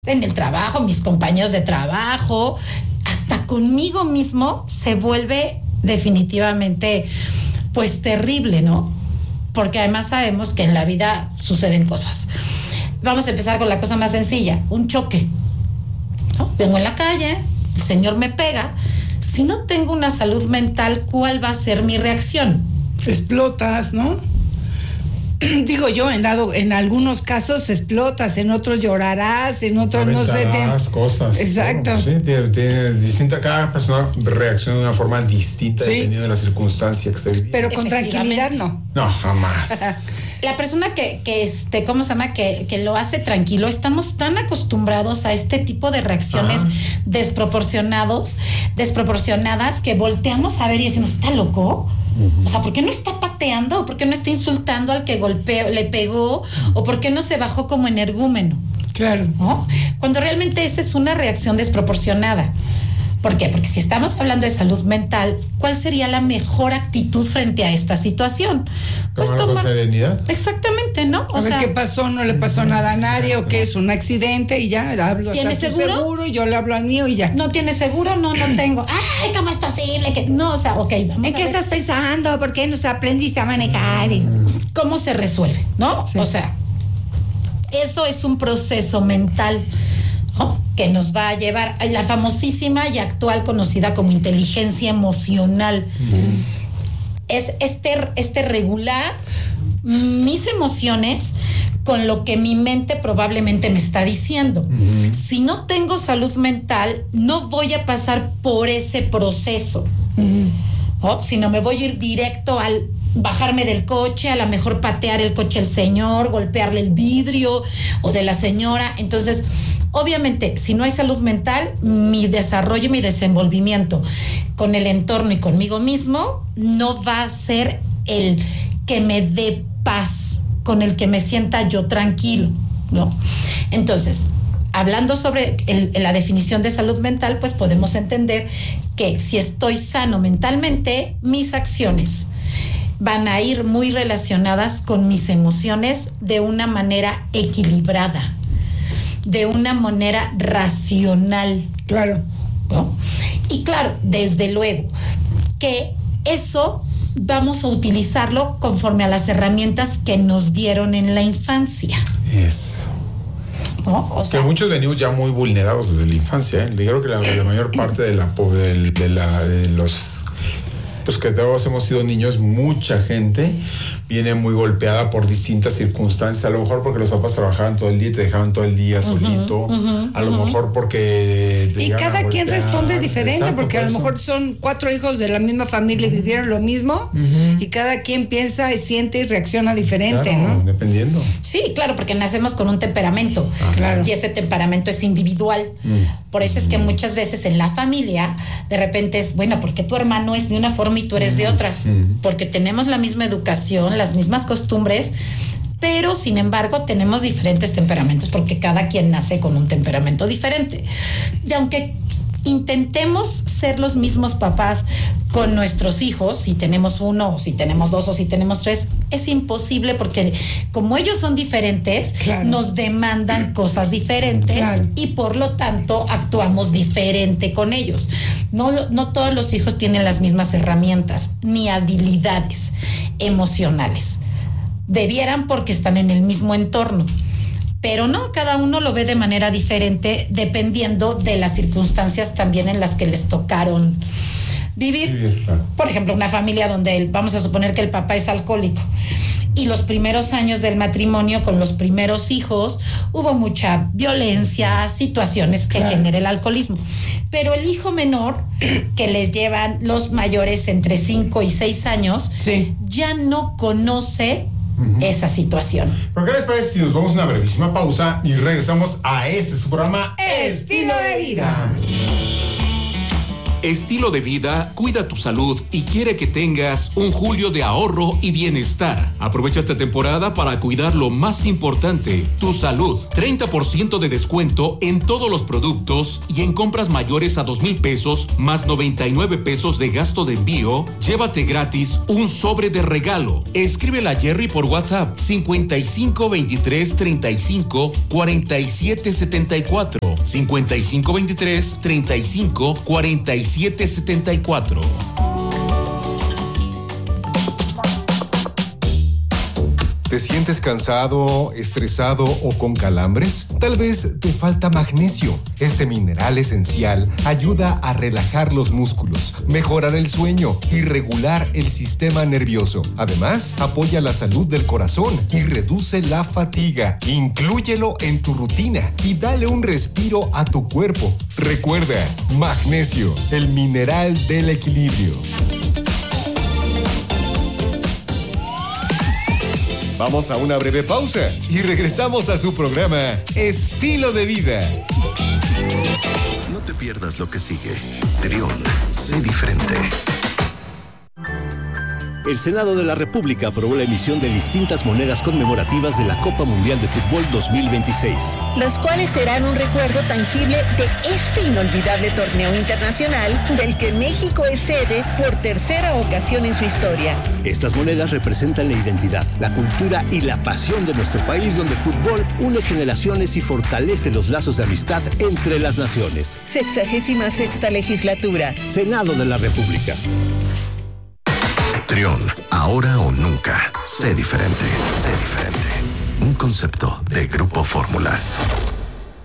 en el trabajo, mis compañeros de trabajo, hasta conmigo mismo se vuelve definitivamente pues terrible, ¿no? Porque además sabemos que en la vida suceden cosas. Vamos a empezar con la cosa más sencilla, un choque, ¿no? Vengo en la calle, el señor me pega. Si no tengo una salud mental, ¿cuál va a ser mi reacción? Explotas, ¿no? Digo yo, en algunos casos explotas, en otros llorarás, en otros no sé. Cosas. Exacto. Sí, tiene distinta, cada persona reacciona de una forma distinta, sí, dependiendo de la circunstancia que esté viviendo. Pero con tranquilidad no. No, jamás. La persona que ¿cómo se llama? Que lo hace tranquilo, estamos tan acostumbrados a este tipo de reacciones desproporcionadas que volteamos a ver y decimos, ¿está loco? O sea, ¿por qué no está pateando? ¿Por qué no está insultando al que le pegó? ¿O por qué no se bajó como energúmeno? Claro. ¿No? Cuando realmente esa es una reacción desproporcionada. ¿Por qué? Porque si estamos hablando de salud mental, ¿cuál sería la mejor actitud frente a esta situación? Pues tomar serenidad. Exactamente, ¿no? A ver qué pasó, no le pasó nada a nadie, o qué es un accidente y ya, hablo. ¿Tienes seguro? Y yo le hablo al mío y ya. ¿No tienes seguro? No tengo. Ay, ¿cómo es posible que no? O sea, ok, vamos. ¿En qué estás pensando? ¿Por qué no aprendiste a manejar? ¿Cómo se resuelve? ¿No? Sí. O sea, eso es un proceso mental, ¿no? Que nos va a llevar a la famosísima y actual conocida como inteligencia emocional. Es regular mis emociones con lo que mi mente probablemente me está diciendo. Si no tengo salud mental, no voy a pasar por ese proceso, ¿no? Sino me voy a ir directo al bajarme del coche, a lo mejor patear el coche al señor, golpearle el vidrio o de la señora. Entonces, obviamente, si no hay salud mental, mi desarrollo y mi desenvolvimiento con el entorno y conmigo mismo no va a ser el que me dé paz, con el que me sienta yo tranquilo, ¿no? Entonces, hablando sobre la definición de salud mental, pues podemos entender que si estoy sano mentalmente, mis acciones van a ir muy relacionadas con mis emociones de una manera equilibrada, de una manera racional. Claro. ¿No? Y claro, desde luego, que eso vamos a utilizarlo conforme a las herramientas que nos dieron en la infancia. Eso. ¿No? O sea, que muchos venimos ya muy vulnerados desde la infancia, ¿eh? Yo creo que la mayor parte de los pues que todos hemos sido niños, mucha gente viene muy golpeada por distintas circunstancias, a lo mejor porque los papás trabajaban todo el día y te dejaban todo el día solito, a lo mejor porque y cada quien responde diferente. Exacto, porque a lo mejor son 4 hijos de la misma familia y vivieron lo mismo, y cada quien piensa y siente y reacciona diferente, claro, ¿no? Dependiendo. Sí, claro, porque nacemos con un temperamento, claro, y este temperamento es individual. Por eso es que muchas veces en la familia de repente es, bueno, porque tu hermano es de una forma y tú eres de otra, porque tenemos la misma educación, las mismas costumbres, pero sin embargo tenemos diferentes temperamentos, porque cada quien nace con un temperamento diferente. Y aunque intentemos ser los mismos papás con nuestros hijos, si tenemos 1 o si tenemos 2 o si tenemos 3, es imposible, porque como ellos son diferentes, claro, nos demandan cosas diferentes, claro, y por lo tanto actuamos diferente con ellos. No todos los hijos tienen las mismas herramientas ni habilidades emocionales. Debieran, porque están en el mismo entorno. Pero no, cada uno lo ve de manera diferente dependiendo de las circunstancias también en las que les tocaron vivir. Por ejemplo, una familia donde vamos a suponer que el papá es alcohólico y los primeros años del matrimonio con los primeros hijos hubo mucha violencia, situaciones que genera el alcoholismo. Pero el hijo menor, que les llevan los mayores entre 5 y 6 años, ya no conoce esa situación. ¿Pero qué les parece si nos vamos a una brevísima pausa y regresamos a su programa Estilo de Vida? Estilo de Vida cuida tu salud y quiere que tengas un julio de ahorro y bienestar. Aprovecha esta temporada para cuidar lo más importante, tu salud. 30% de descuento en todos los productos y en compras mayores a 2,000 pesos más 99 pesos de gasto de envío, llévate gratis un sobre de regalo. Escríbele a Jerry por WhatsApp 55 23 35 47 74 55 23 35 47 74. ¿Te sientes cansado, estresado o con calambres? Tal vez te falta magnesio. Este mineral esencial ayuda a relajar los músculos, mejorar el sueño y regular el sistema nervioso. Además, apoya la salud del corazón y reduce la fatiga. Inclúyelo en tu rutina y dale un respiro a tu cuerpo. Recuerda, magnesio, el mineral del equilibrio. Vamos a una breve pausa y regresamos a su programa Estilo de Vida. No te pierdas lo que sigue. Trión, sé diferente. El Senado de la República aprobó la emisión de distintas monedas conmemorativas de la Copa Mundial de Fútbol 2026. Las cuales serán un recuerdo tangible de este inolvidable torneo internacional del que México es sede por tercera ocasión en su historia. Estas monedas representan la identidad, la cultura y la pasión de nuestro país, donde el fútbol une generaciones y fortalece los lazos de amistad entre las naciones. 66ª legislatura. Senado de la República. Trión, ahora o nunca. Sé diferente, sé diferente. Un concepto de Grupo Fórmula.